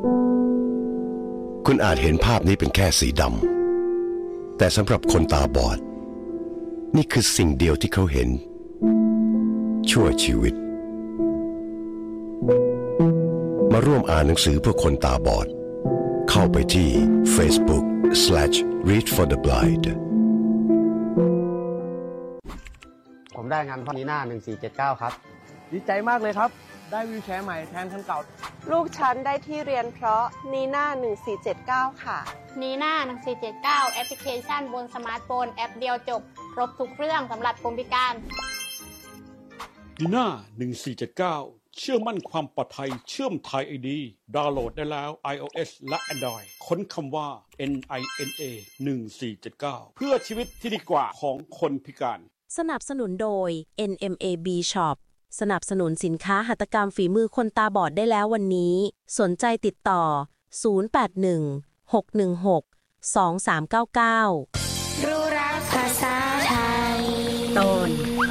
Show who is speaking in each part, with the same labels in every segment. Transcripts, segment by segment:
Speaker 1: คุณอาจเห็นภาพนี้เป็นแค่สีดำแต่สำหรับคนตาบอดนี่คือสิ่งเดียวที่เขาเห็นชั่วชีวิตมาร่วมอ่านหนังสือเพื่อคนตาบอดเข้าไปที่ Facebook/Read for the Blind
Speaker 2: ผมได้งานพ่อนีน่า1479ครับ
Speaker 3: ดีใจมากเลยครับได้วีลแชร์ใหม่แทนคันเก่า
Speaker 4: ลูกฉันได้ที่เรียนเพราะนีน่า1479ค่ะ
Speaker 5: นีน่า1479แอปพลิเคชันบนสมาร์ทโฟนแอปเดียวจบครบทุกเรื่องสำหรับคนพิการ
Speaker 6: นีน่า1479เชื่อมั่นความปลอดภัยเชื่อมไทย ID ดาวน์โหลดได้แล้ว iOS และ Android ค้นคำว่า NINA 1479เพื่อชีวิตที่ดีกว่าของคนพิการ
Speaker 7: สนับสนุนโดย NMAB Shop สนับสนุนสินค้าหัตถกรรมฝีมือคนตาบอดได้แล้ววันนี้สนใจติดต่อ0816162399
Speaker 8: รู้รักภาษาไทย
Speaker 7: ตอน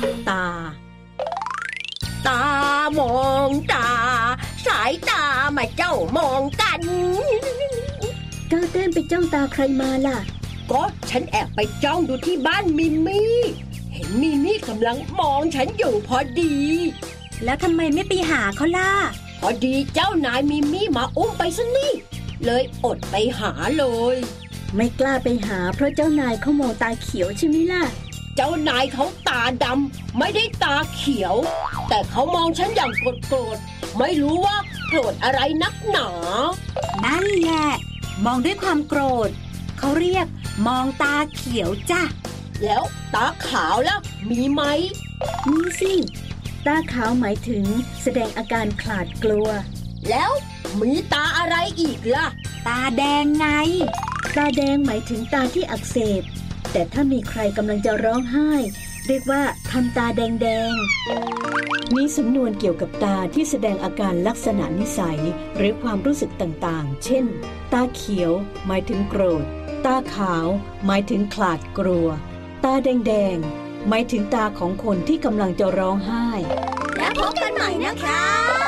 Speaker 7: ตามองตาสายตามาเจ้ามองกัน
Speaker 8: ก้าวแต้มไปจ้องตาใครมาล่ะ
Speaker 7: ก็ฉันแอบไปจ้องดูที่บ้านมิมี่เห็นมิมี่กำลังมองฉันอยู่พอดี
Speaker 8: แล้วทำไมไม่ไปหาเขาล่ะ
Speaker 7: พอดีเจ้านายมิมี่มาอุ้มไปซะนี่เลยอดไปหาเลย
Speaker 8: ไม่กล้าไปหาเพราะเจ้านายเขามองตาเขียวใช่ไหมล่ะ
Speaker 7: เจ้านายเขาตาดำไม่ได้ตาเขียวแต่เขามองฉันอย่างโกรธไม่รู้ว่าโกรธอะไรนักหนา
Speaker 8: นั่นแหละมองด้วยความโกรธเขาเรียกมองตาเขียวจ้ะ
Speaker 7: แล้วตาขาวล่ะมีไหม
Speaker 8: มีสิตาขาวหมายถึงแสดงอาการขลาดกลัว
Speaker 7: แล้วมีตาอะไรอีกล่ะ
Speaker 8: ตาแดงไงตาแดงหมายถึงตาที่อักเสบแต่ถ้ามีใครกำลังจะร้องไห้เรียกว่าทำตาแดงๆมีสำนวนเกี่ยวกับตาที่แสดงอาการลักษณะนิสัยหรือความรู้สึกต่างๆเช่นตาเขียวหมายถึงโกรธตาขาวหมายถึงขลาดกลัวตาแดงๆหมายถึงตาของคนที่กำลังจะร้องไห้แล้วพบกันใหม่นะคะ